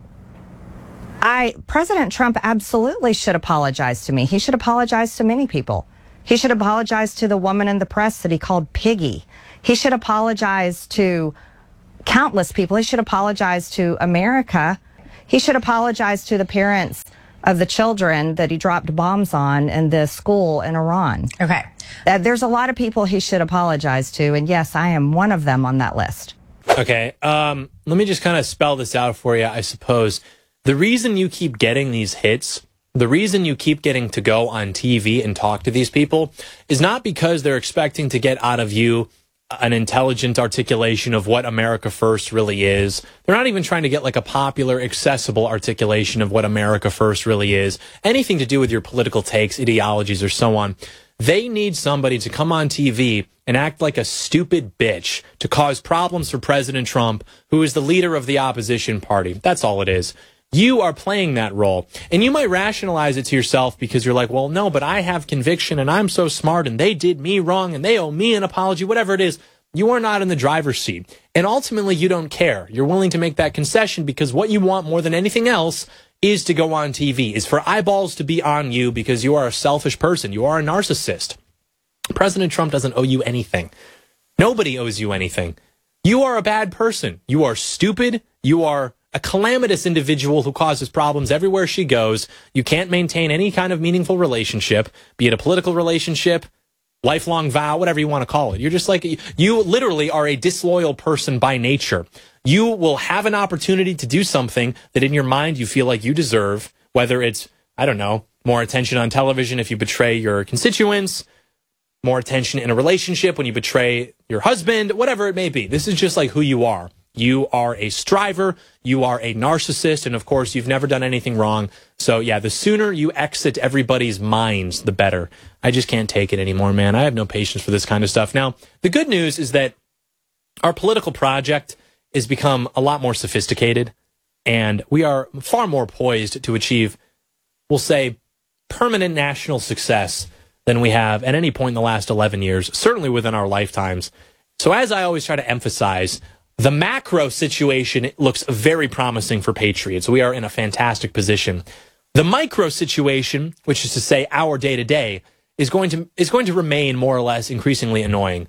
President Trump absolutely should apologize to me. He should apologize to many people. He should apologize to the woman in the press that he called piggy. He should apologize to countless people. He should apologize to America. He should apologize to the parents of the children that he dropped bombs on in the school in Iran. Okay. There's a lot of people he should apologize to, and yes, I am one of them on that list. Okay, let me just kind of spell this out for you, I suppose. The reason you keep getting these hits, the reason you keep getting to go on TV and talk to these people is not because they're expecting to get out of you an intelligent articulation of what America First really is. They're not even trying to get like a popular, accessible articulation of what America First really is. Anything to do with your political takes, ideologies, or so on. They need somebody to come on TV and act like a stupid bitch to cause problems for President Trump, who is the leader of the opposition party. That's all it is. You are playing that role. And you might rationalize it to yourself because you're like, well, no, but I have conviction and I'm so smart and they did me wrong and they owe me an apology, whatever it is. You are not in the driver's seat. And ultimately, you don't care. You're willing to make that concession because what you want more than anything else is to go on TV, is for eyeballs to be on you because you are a selfish person. You are a narcissist. President Trump doesn't owe you anything. Nobody owes you anything. You are a bad person. You are stupid. You are a calamitous individual who causes problems everywhere she goes. You can't maintain any kind of meaningful relationship, be it a political relationship, lifelong vow, whatever you want to call it. You're just like, you literally are a disloyal person by nature. You will have an opportunity to do something that in your mind you feel like you deserve, whether it's, I don't know, more attention on television if you betray your constituents, more attention in a relationship when you betray your husband, whatever it may be. This is just like who you are. You are a striver, you are a narcissist, and of course, you've never done anything wrong. So yeah, the sooner you exit everybody's minds, the better. I just can't take it anymore, man. I have no patience for this kind of stuff. Now, the good news is that our political project has become a lot more sophisticated, and we are far more poised to achieve, we'll say, permanent national success than we have at any point in the last 11 years, certainly within our lifetimes. So as I always try to emphasize, the macro situation looks very promising for Patriots. We are in a fantastic position. The micro situation, which is to say our day-to-day, is going to remain more or less increasingly annoying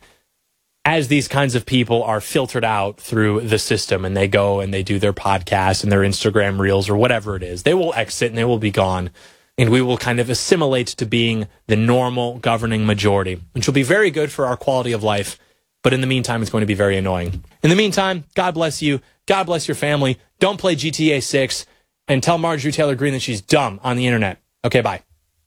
as these kinds of people are filtered out through the system and they go and they do their podcasts and their Instagram reels or whatever it is. They will exit and they will be gone. And we will kind of assimilate to being the normal governing majority, which will be very good for our quality of life. But in the meantime, it's going to be very annoying. In the meantime, God bless you. God bless your family. Don't play GTA 6 and tell Marjorie Taylor Greene that she's dumb on the internet. Okay, bye.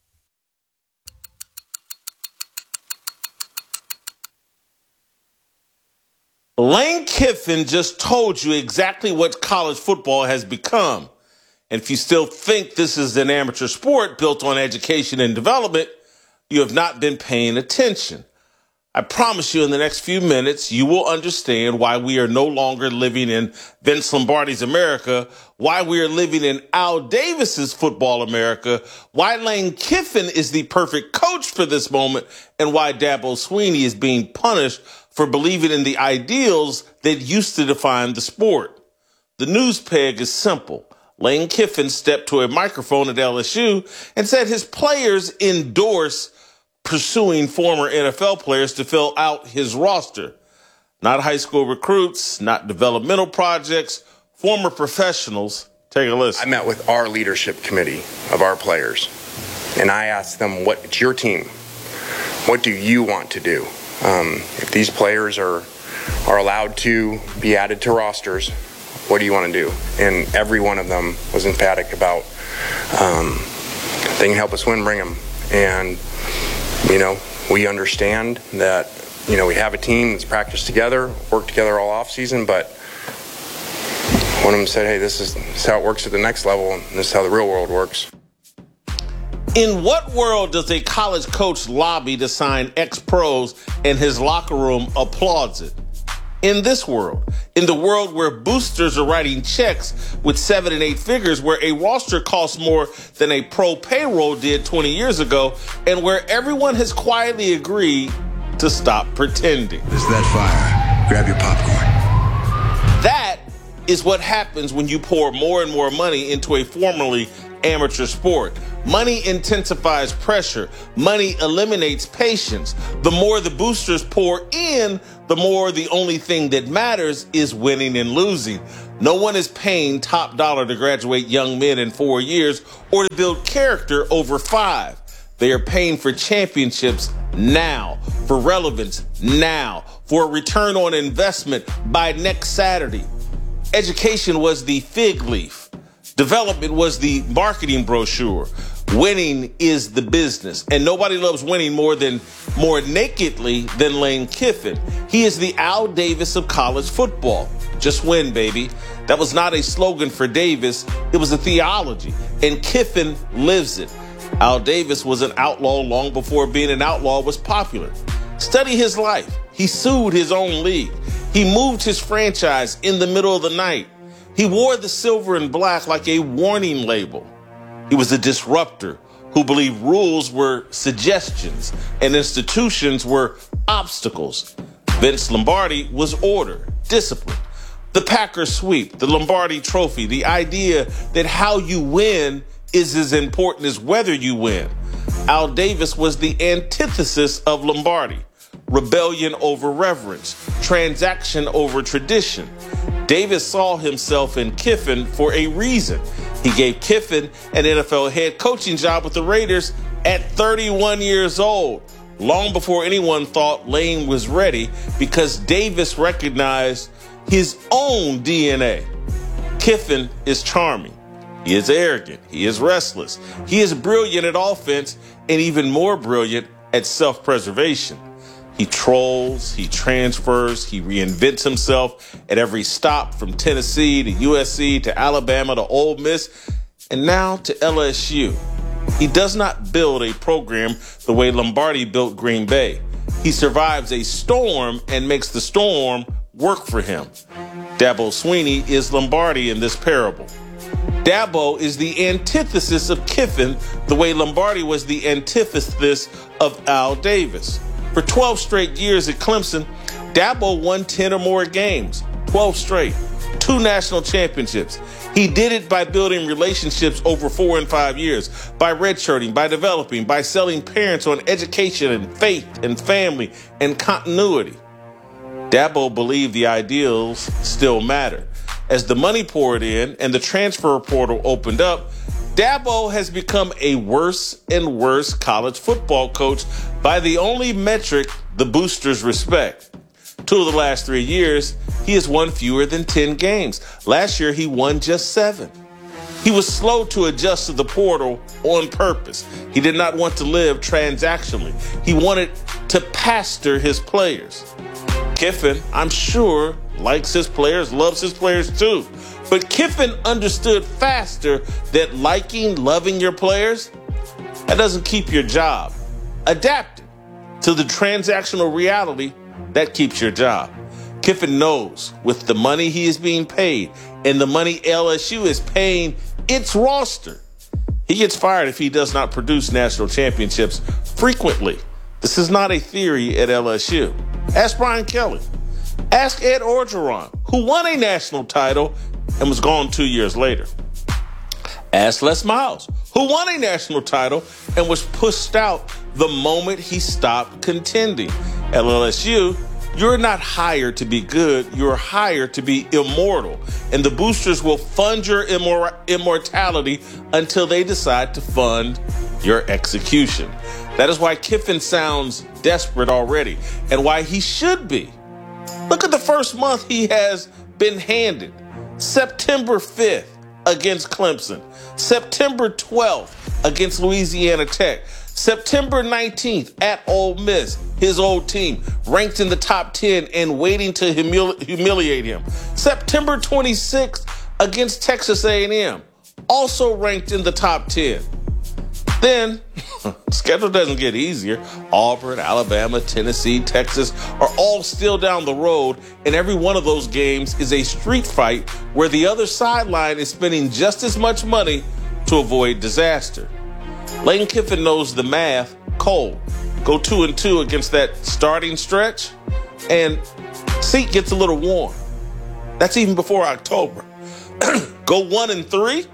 Lane Kiffin just told you exactly what college football has become. And if you still think this is an amateur sport built on education and development, you have not been paying attention. I promise you in the next few minutes, you will understand why we are no longer living in Vince Lombardi's America, why we are living in Al Davis's football America, why Lane Kiffin is the perfect coach for this moment, and why Dabo Swinney is being punished for believing in the ideals that used to define the sport. The news peg is simple. Lane Kiffin stepped to a microphone at LSU and said his players endorse pursuing former NFL players to fill out his roster. Not high school recruits, not developmental projects, former professionals. Take a listen. I met with our leadership committee of our players, and I asked them, it's your team. What do you want to do? If these players are allowed to be added to rosters, what do you want to do? And every one of them was emphatic about they can help us win, bring them. And we understand that, we have a team that's practiced together, worked together all off season, but one of them said, hey, this is how it works at the next level, and this is how the real world works. In what world does a college coach lobby to sign ex-pros and his locker room applauds it? In this world, in the world where boosters are writing checks with 7 and 8 figures, where a roster costs more than a pro payroll did 20 years ago, and where everyone has quietly agreed to stop pretending. It's that fire. Grab your popcorn. That is what happens when you pour more and more money into a formerly amateur sport. Money intensifies pressure. Money eliminates patience. The more the boosters pour in, the more the only thing that matters is winning and losing. No one is paying top dollar to graduate young men in 4 years or to build character over 5. They are paying for championships now, for relevance now, for a return on investment by next Saturday. Education was the fig leaf. Development was the marketing brochure. Winning is the business. And nobody loves winning more nakedly than Lane Kiffin. He is the Al Davis of college football. Just win, baby. That was not a slogan for Davis. It was a theology. And Kiffin lives it. Al Davis was an outlaw long before being an outlaw was popular. Study his life. He sued his own league. He moved his franchise in the middle of the night. He wore the silver and black like a warning label. He was a disruptor who believed rules were suggestions and institutions were obstacles. Vince Lombardi was order, discipline. The Packers sweep, the Lombardi trophy, the idea that how you win is as important as whether you win. Al Davis was the antithesis of Lombardi. Rebellion over reverence, transaction over tradition. Davis saw himself in Kiffin for a reason. He gave Kiffin an NFL head coaching job with the Raiders at 31 years old, long before anyone thought Lane was ready, because Davis recognized his own DNA. Kiffin is charming. He is arrogant. He is restless. He is brilliant at offense and even more brilliant at self-preservation. He trolls, he transfers, he reinvents himself at every stop, from Tennessee to USC to Alabama to Ole Miss and now to LSU. He does not build a program the way Lombardi built Green Bay. He survives a storm and makes the storm work for him. Dabo Swinney is Lombardi in this parable. Dabo is the antithesis of Kiffin the way Lombardi was the antithesis of Al Davis. For 12 straight years at Clemson, Dabo won 10 or more games, 12 straight, 2 national championships. He did it by building relationships over 4 and 5 years, by redshirting, by developing, by selling parents on education and faith and family and continuity. Dabo believed the ideals still matter. As the money poured in and the transfer portal opened up, Dabo has become a worse and worse college football coach by the only metric the boosters respect. 2 of the last 3 years, he has won fewer than 10 games. Last year, he won just 7. He was slow to adjust to the portal on purpose. He did not want to live transactionally. He wanted to pastor his players. Kiffin, I'm sure, likes his players, loves his players too. But Kiffin understood faster that loving your players, that doesn't keep your job. Adapting to the transactional reality, that keeps your job. Kiffin knows with the money he is being paid and the money LSU is paying its roster, he gets fired if he does not produce national championships frequently. This is not a theory at LSU. Ask Brian Kelly. Ask Ed Orgeron, who won a national title and was gone 2 years later. Ask Les Miles, who won a national title and was pushed out the moment he stopped contending. At LSU, you're not hired to be good, you're hired to be immortal. And the boosters will fund your immortality until they decide to fund your execution. That is why Kiffin sounds desperate already, and why he should be. Look at the first month he has been handed. September 5th against Clemson. September 12th against Louisiana Tech. September 19th at Ole Miss, his old team, ranked in the top 10 and waiting to humiliate him. September 26th against Texas A&M, also ranked in the top 10. Then, schedule doesn't get easier. Auburn, Alabama, Tennessee, Texas are all still down the road, and every one of those games is a street fight where the other sideline is spending just as much money to avoid disaster. Lane Kiffin knows the math cold. Go 2-2 against that starting stretch, and seat gets a little warm. That's even before October. Go 1-3,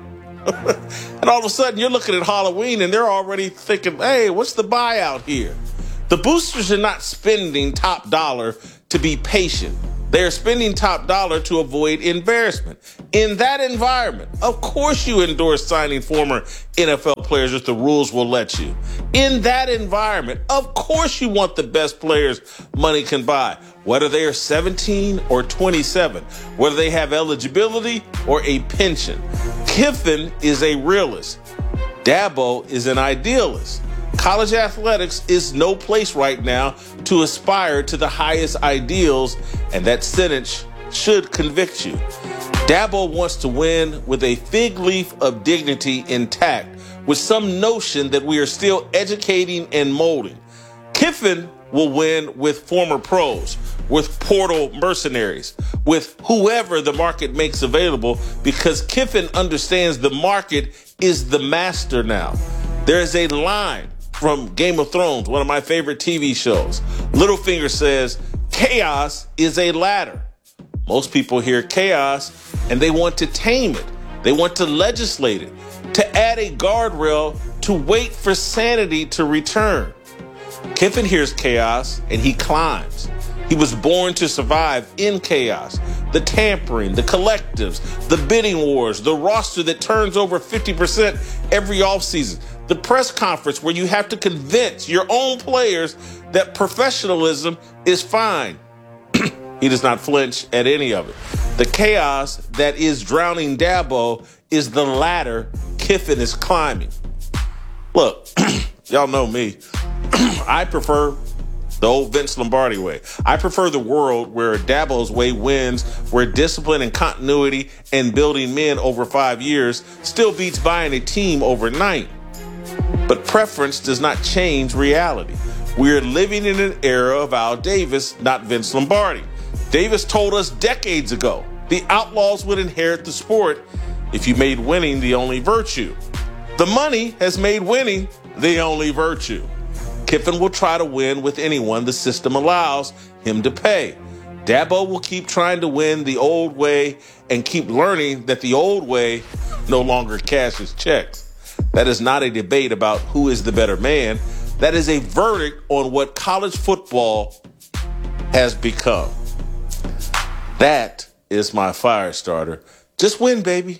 and all of a sudden you're looking at Halloween and they're already thinking, hey, what's the buyout here? The boosters are not spending top dollar to be patient. They're spending top dollar to avoid embarrassment. In that environment, of course you endorse signing former NFL players if the rules will let you. In that environment, of course you want the best players money can buy, whether they are 17 or 27, whether they have eligibility or a pension. Kiffin is a realist. Dabo is an idealist. College athletics is no place right now to aspire to the highest ideals, and that sentence should convict you. Dabo wants to win with a fig leaf of dignity intact, with some notion that we are still educating and molding. Kiffin will win with former pros, with portal mercenaries, with whoever the market makes available, because Kiffin understands the market is the master now. There is a line from Game of Thrones, one of my favorite TV shows. Littlefinger says, chaos is a ladder. Most people hear chaos and they want to tame it. They want to legislate it, to add a guardrail, to wait for sanity to return. Kiffin hears chaos and he climbs. He was born to survive in chaos. The tampering, the collectives, the bidding wars, the roster that turns over 50% every offseason, the press conference where you have to convince your own players that professionalism is fine. He does not flinch at any of it. The chaos that is drowning Dabo is the ladder Kiffin is climbing. Look, y'all know me. I prefer the old Vince Lombardi way. I prefer the world where Dabo's way wins, where discipline and continuity and building men over 5 years still beats buying a team overnight. But preference does not change reality. We're living in an era of Al Davis, not Vince Lombardi. Davis told us decades ago the Outlaws would inherit the sport if you made winning the only virtue. The money has made winning the only virtue. Kiffin will try to win with anyone the system allows him to pay. Dabo will keep trying to win the old way and keep learning that the old way no longer cashes checks. That is not a debate about who is the better man. That is a verdict on what college football has become. That is my fire starter. Just win, baby.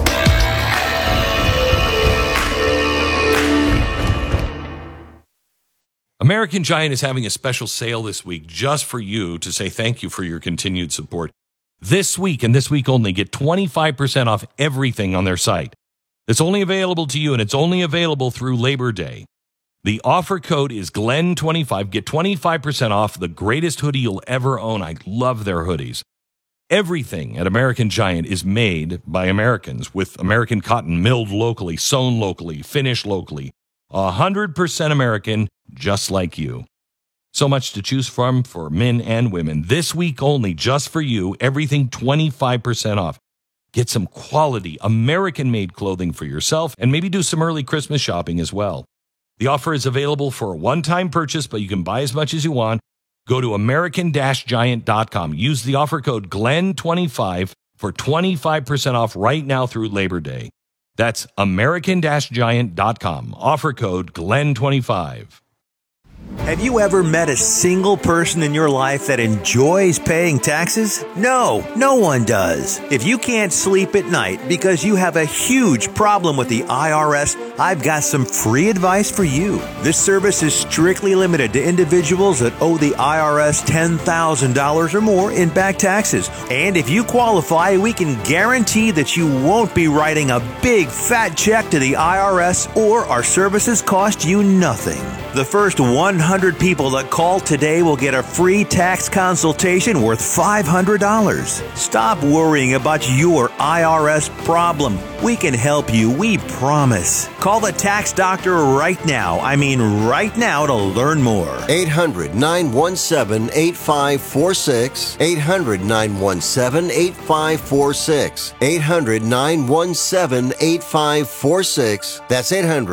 American Giant is having a special sale this week just for you to say thank you for your continued support. This week and this week only, get 25% off everything on their site. It's only available to you, and it's only available through Labor Day. The offer code is GLEN25. Get 25% off the greatest hoodie you'll ever own. I love their hoodies. Everything at American Giant is made by Americans with American cotton milled locally, sewn locally, finished locally. 100% American, just like you. So much to choose from for men and women. This week only, just for you, everything 25% off. Get some quality American-made clothing for yourself and maybe do some early Christmas shopping as well. The offer is available for a one-time purchase, but you can buy as much as you want. Go to American-Giant.com. Use the offer code GLEN25 for 25% off right now through Labor Day. That's American-Giant.com. Offer code GLEN25. Have you ever met a single person in your life that enjoys paying taxes? No, no one does. If you can't sleep at night because you have a huge problem with the IRS, I've got some free advice for you. This service is strictly limited to individuals that owe the IRS $10,000 or more in back taxes. And if you qualify, we can guarantee that you won't be writing a big fat check to the IRS, or our services cost you nothing. The first 100 people that call today will get a free tax consultation worth $500. Stop worrying about your IRS problem. We can help you, we promise. Call the tax doctor right now. I mean right now to learn more. 800-917-8546. 800-917-8546. 800-917-8546. That's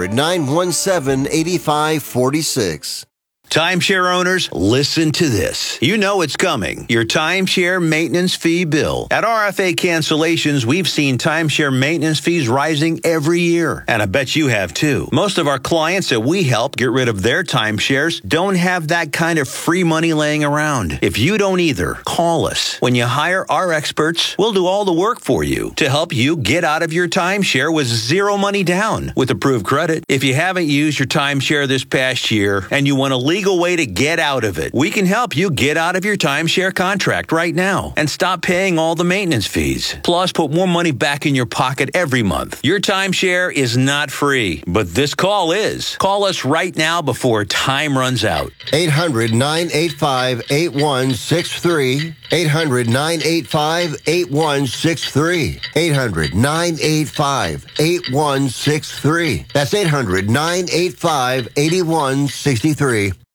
800-917-8546. Timeshare owners, listen to this. You know it's coming. Your timeshare maintenance fee bill. At RFA Cancellations, we've seen timeshare maintenance fees rising every year. And I bet you have too. Most of our clients that we help get rid of their timeshares don't have that kind of free money laying around. If you don't either, call us. When you hire our experts, we'll do all the work for you to help you get out of your timeshare with zero money down with approved credit. If you haven't used your timeshare this past year and you want a legal way to get out of it, we can help you get out of your timeshare contract right now and stop paying all the maintenance fees. Plus, put more money back in your pocket every month. Your timeshare is not free, but this call is. Call us right now before time runs out. 800-985-8163. 800-985-8163. 800-985-8163. That's 800-985-8163.